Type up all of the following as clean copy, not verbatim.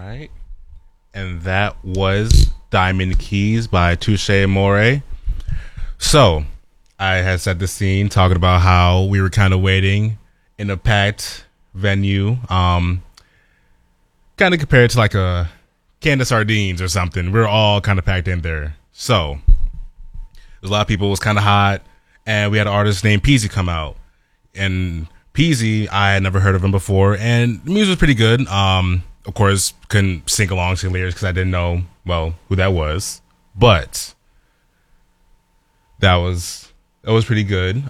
right. And that was Diamond Keys by Touche Amore. So, I had set the scene talking about how we were kind of waiting in a packed venue. Kind of compared to like a can of sardines or something. We were all kind of packed in there. So, there's a lot of people. It was kind of hot. And we had an artist named Peasy come out. And Peasy, I had never heard of him before. And the music was pretty good. Of course, couldn't sing along to the lyrics because I didn't know, well, who that was. But that was pretty good.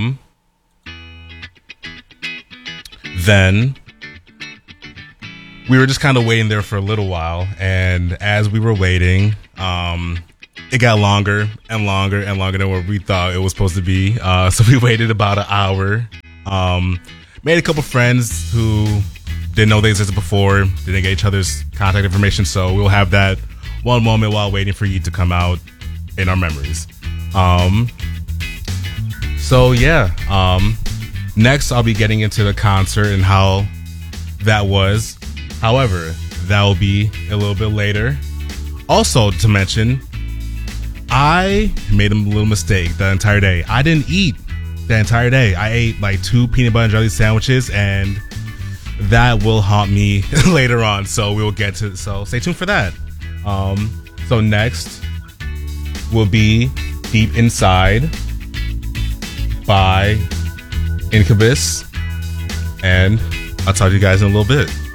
Then we were just kind of waiting there for a little while. And as we were waiting, it got longer and longer and longer than what we thought it was supposed to be. So we waited about an hour. Made a couple friends who didn't know they existed before, didn't get each other's contact information. So we'll have that one moment while waiting for you to come out in our memories. So yeah. Next, I'll be getting into the concert and how that was. However, that will be a little bit later. Also, to mention, I made a little mistake the entire day. I didn't eat the entire day. I ate like 2 peanut butter and jelly sandwiches, and that will haunt me later on. So we'll get to. So stay tuned for that. So next will be Deep Inside by Incubus, and I'll talk to you guys in a little bit.